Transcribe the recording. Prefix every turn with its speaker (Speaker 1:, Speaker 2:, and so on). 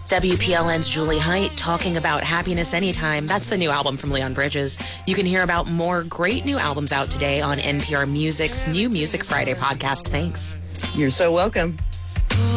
Speaker 1: WPLN's Julie Height talking about Happiness Anytime. That's the new album from Leon Bridges. You can hear about more great new albums out today on NPR Music's New Music Friday podcast. Thanks.
Speaker 2: You're so welcome.